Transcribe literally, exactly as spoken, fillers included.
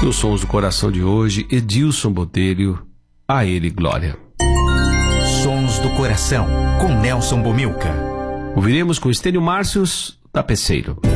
Nos Sons do Coração de hoje, Edilson Botelho, a ele glória. Sons do Coração, com Nelson Bomilca. Ouviremos com Estênio Márcios, Tapeceiro.